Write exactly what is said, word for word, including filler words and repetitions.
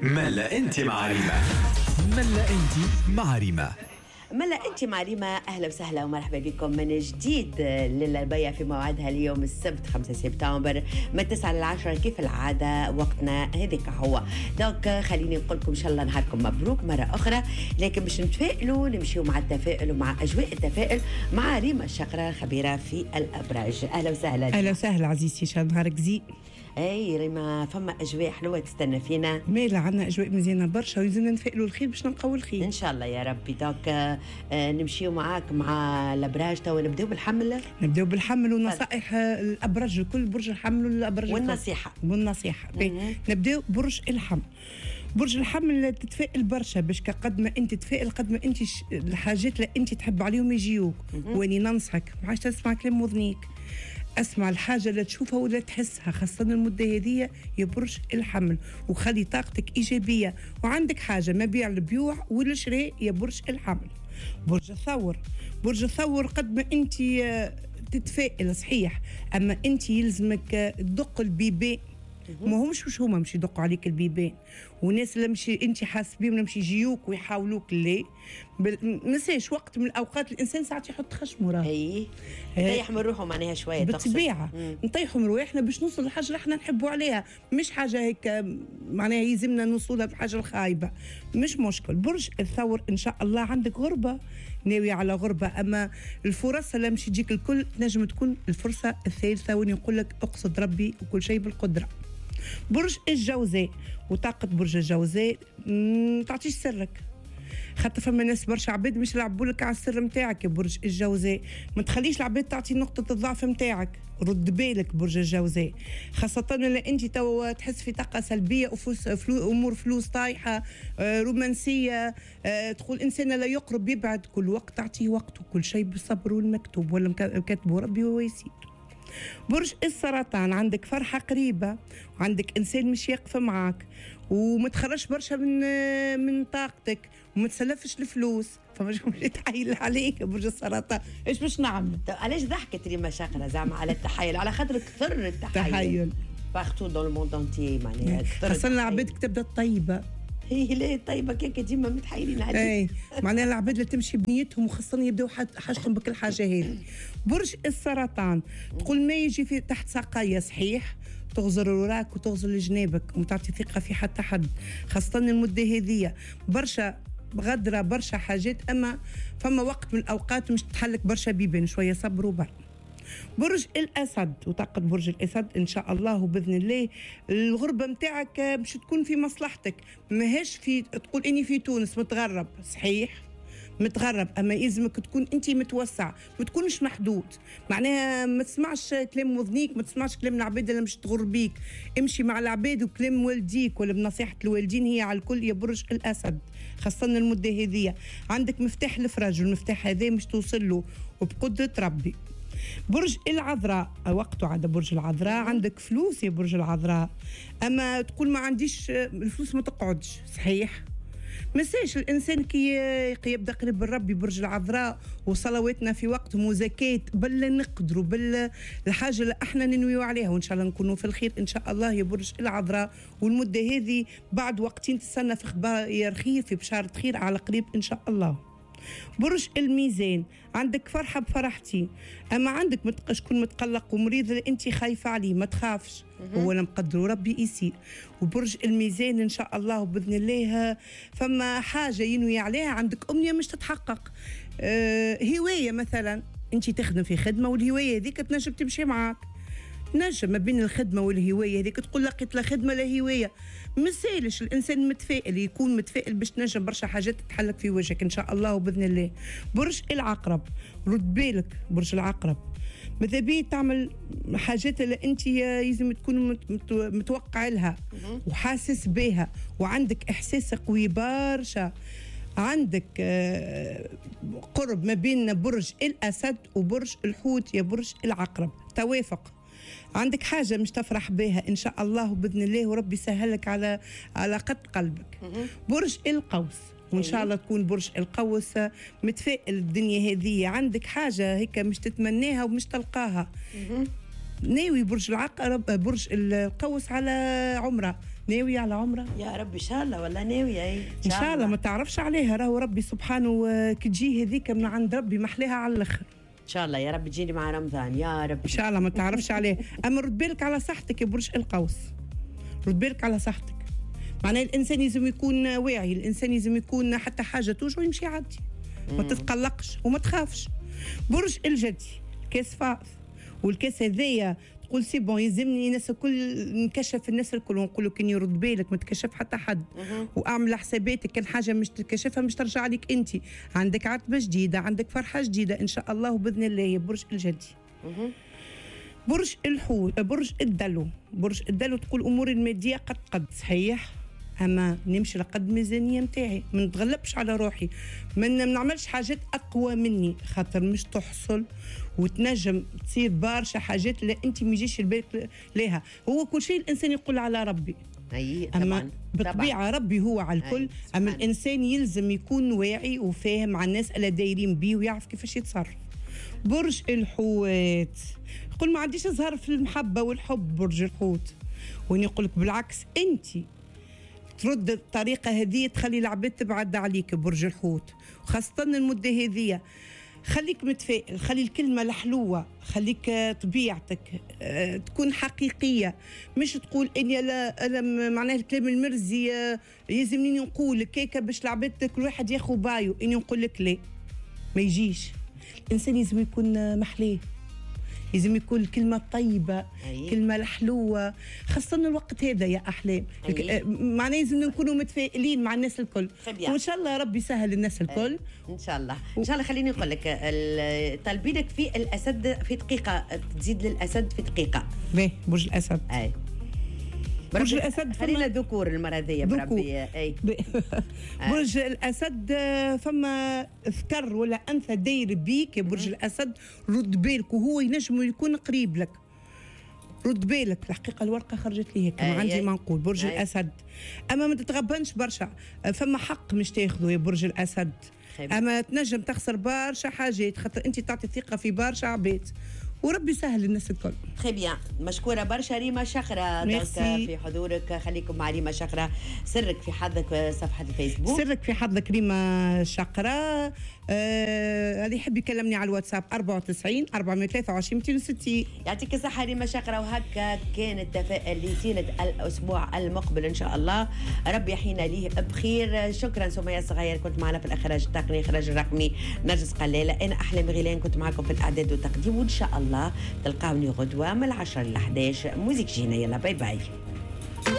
ملا انت مع ريما. ملا انت مع ريما. ملا انت مع ريما، اهلا وسهلا ومرحبا بكم من جديد للبيع في موعدها اليوم السبت خمسة سبتمبر من تسعة للعشرة كيف العاده وقتنا هذيك هو. دونك خليني نقول لكم ان شاء الله نهاركم مبروك مره اخرى، لكن باش نتفائلوا نمشيوا مع التفاؤل ومع اجواء التفاؤل مع ريما الشقره خبيره في الابراج. اهلا وسهلا. اهلا وسهلا عزيزتي، شاد نهارك زي. اي ريما، فما اجواء حلوه تستنى فينا. مالا عندنا اجواء مزيانه برشا ويلزمنا نتفائلوا الخير باش نلقاو الخير ان شاء الله يا ربي. دونك آه نمشيو معاك مع الابراج. تو نبداو بالحمل نبداو بالحمل ونصائح الابراج الكل، برج الحمل والابراج والنصيحه والنصيحه نبداو برج الحمل. برج الحمل تتفائل برشا، باش قد ما انت تتفائل قد ما انت الحاجات اللي انت تحب عليهم يجيوك. واني ننصحك ما عادش تسمع كلام مذنيك، اسمع الحاجه اللي تشوفها ولا تحسها، خاصه المده هذه يا برج الحمل، وخلي طاقتك ايجابيه. وعندك حاجه ما بيع البيوع والشراء يا برج الحمل. برج الثور، برج الثور قد ما انت تتفائل صحيح، اما انت يلزمك تدق البيبان. ما همش مش هما مش يدقوا عليك البيبان، وناس اللي مش انت حاس بيهم مش يجيوك ويحاولوك ليه. مساش وقت من الاوقات الانسان ساعات يحط خشمه راه اي نطيح من روحه معناها شويه بالطبيعه، نطيحوا من رواحنا باش نوصل للحاجه اللي احنا نحبوا عليها، مش حاجه هيك معناها يلزمنا نوصلها بحاجه الخايبه. مش مشكل. برج الثور ان شاء الله عندك غربه، ناوي على غربه، اما الفرص اللي مش تجيك الكل تنجم تكون الفرصه الثالثه، وين يقول لك اقصد ربي وكل شيء بالقدره. برج الجوزاء، وطاقة برج الجوزاء ما تعطيش سرك، خاطر فما ناس برشا عباد مش يلعبوا لك على السر نتاعك يا برج الجوزاء. ما تخليش العباد تعطي نقطة الضعف نتاعك، رد بالك برج الجوزاء، خاصة اللي انت تو تحس في طاقة سلبية وفلوس فلو امور فلوس طايحة، آه رومانسية، آه تقول انسان لا يقرب يبعد، كل وقت تعطيه وقته، كل شيء بالصبر والمكتوب ولا كاتبه ربي وهو يسير. برج السرطان، عندك فرحة قريبة وعندك إنسان مش يقف معك، وما تخرجش برشا من من طاقتك وما تسلفش الفلوس، فمش تحايل عليك برج السرطان. ايش باش نعمل؟ علاش ضحكت ريما شقرة زعما على التحايل؟ على خاطر كثر التحايل تحايل بارتو دون الموند انتي، معناها خاصة العباد تبدا طيبة. هي ليه طيبه كيك ديما متحايلين عليك؟ اي معناها العباد اللي تمشي بنيتهم وخاصة يبداو حاجتهم بك الحاجه هذه. برج السرطان تقول ما يجي في تحت ساقية صحيح، تغزر وراك وتغزر لجنابك وما تعطي ثقه في حتى حد، خاصة المده هذه برشا غدره برشا حاجات، اما فما وقت من الاوقات مش تحلك برشا بيبان، شويه صبر وبر. برج الأسد، وطاقة برج الأسد إن شاء الله وبإذن الله الغربة متاعك باش تكون في مصلحتك، ماهيش في تقول إني في تونس متغرب صحيح متغرب، أما يلزمك تكون أنت متوسع، ما تكونش محدود، معناها ما تسمعش كلام وذنيك، ما تسمعش كلام العباد اللي مش تغر بيك، امشي مع العباد وكلام والديك ولا بنصيحة الوالدين هي على الكل يا برج الأسد، خاصة المدة هذه. عندك مفتاح الفرج، والمفتاح هذا مش توصل له وبقدرة ربي. برج العذراء، وقته عند برج العذراء، عندك فلوس يا برج العذراء، اما تقول ما عنديش الفلوس ما تقعدش صحيح. مساش الانسان كي يبدا قريب الرب برج العذراء، وصلواتنا في وقتهم وزكاه بل نقدروا بل الحاجه اللي احنا ننويوا عليها، وان شاء الله نكونوا في الخير ان شاء الله يا برج العذراء. والمده هذه بعد وقتين تستنى في خباير خير، في بشاره خير على قريب ان شاء الله. برج الميزان، عندك فرحة بفرحتي، أما عندك شكون متقلق ومريض اللي أنت خايفة عليه، ما تخافش، هو لا مقدر ربي يسير. وبرج الميزان إن شاء الله بإذن الله فما حاجة ينوي عليها، عندك أمنية مش تتحقق، أه هواية مثلا أنت تخدم في خدمة والهواية هذيك تنجم تمشي معاك، نجم ما بين الخدمة والهواية هذيك تقول لقيت لا خدمة لا هواية. مسالش الإنسان متفائل، يكون متفائل باش تنجم برشا حاجات تتحلك في وجهك إن شاء الله وبإذن الله. برج العقرب، رد بالك برج العقرب، ماذا بيه تعمل حاجات اللي أنت لازم تكون متوقع لها وحاسس بها، وعندك إحساس قوي برشا. عندك قرب ما بين برج الأسد وبرج الحوت يا برج العقرب، توافق. عندك حاجة مش تفرح بها إن شاء الله بإذن الله، وربي يسهلك على على قد قلبك. برج القوس، وإن شاء الله تكون برج القوس متفائل الدنيا هذه، عندك حاجة هيك مش تتمناها ومش تلقاها. ناوي برج العقرب برج القوس على عمرة ناوية على عمرة؟ يا رب ان شاء الله، والله ناويه اي ان شاء الله. ما تعرفش عليها، راهو ربي سبحانه آه، كي تجي هذيك من عند ربي محليها على الاخر. ان شاء الله يا رب تجيني مع رمضان يا رب ان شاء الله. ما تعرفش عليه. اما رد بالك على صحتك يا برج القوس، رد بالك على صحتك. معناها الانسان لازم يكون واعي، الانسان لازم يكون حتى حاجه توجه ويمشي يعدي، ما تتقلقش وما تخافش. برج الجدي كاس فاض، والكاس هذايا تقول سي بون يلزمني الناس الكل نكشف الناس الكل، ونقول له كان يرد بالك ما تكشف حتى حد، واعمل حساباتك كان حاجه مش تكشفها مش ترجع لك انت. عندك عتبه جديده، عندك فرحه جديده ان شاء الله وباذن الله يا برج الجدي. برج الحوت، برج الدلو، برج الدلو تقول اموري الماديه قد قد صحيح، اما نمشي لقد الميزانيه نتاعي، ما نتغلبش على روحي، ما نعملش حاجات اقوى مني، خاطر مش تحصل وتنجم تصير برشا حاجات اللي انت ما يجيش البالك لها. هو كل شيء الانسان يقول على ربي، اي اما طبعا بالطبيعه ربي هو على الكل. اما الانسان يلزم يكون واعي وفاهم على الناس اللي دايرين بيه ويعرف كيفاش يتصرف. برج الحوت يقول ما عنديش ظهر في المحبه والحب. برج الحوت وين يقول لك بالعكس انت ترد الطريقه هذه تخلي العباد تبعد عليك. برج الحوت وخاصه المده هذه خليك متفائل، خلي الكلمه الحلوه، خليك طبيعتك أه تكون حقيقيه، مش تقول اني لا انا معناها الكلام المرزي أه يلزمني نقول كيكه باش العباد كل واحد ياخذ بايو، اني نقول لك لا ما يجيش. الانسان لازم يكون محليه، لازم يكون الكلمة طيبة، أيه. كلمة الحلوة، خاصة الوقت هذا يا أحلام. أيه. معناه لازم نكونوا متفائلين مع الناس الكل، وإن شاء الله ربي يسهل الناس الكل. أيه. إن شاء الله إن شاء الله. خليني أقول لك طالبينك في الأسد في دقيقة، تزيد للأسد في دقيقة. باهي برج الأسد. أي برج الأسد خلينا ذكور المرة ذي بربي. أي برج الأسد فما ذكر ولا أنثى داير بيك يا برج الأسد، رد بالك وهو ينجم يكون قريب لك، رد بالك. الحقيقة الورقة خرجت لي هيك، ما عندي ما نقول. برج أي. الأسد أما ما تتغبنش برشا، فما حق مش تاخذه يا برج الأسد. خيب. أما تنجم تخسر برشا حاجات خاطر أنت تعطي ثقة في برشا عباد، وربي سهل الناس الكل. تري بيان، مشكوره برشا ريما شخره في حضورك. خليكم مع ريما شخره. سرك في حظك صفحه الفيسبوك. سرك في حظك ريما شقره. اللي آه يحب يكلمني على الواتساب أربعة وتسعين أربعمائة وثلاثة وعشرين مئتين وستين. يعطيك الصحه ريما شقره. وهكا كان التفاؤل لتينة الاسبوع المقبل ان شاء الله، ربي يحيينا ليه بخير. شكرا سمية الصغير كنت معنا في الاخراج التقني، اخراج الرقمي نرجس قلالة. انا احلام غيلان كنت معكم في الاعداد والتقديم، وان شاء الله تلقاوني غدوه من العشرة للحداش موزيك جينا. يلا باي باي.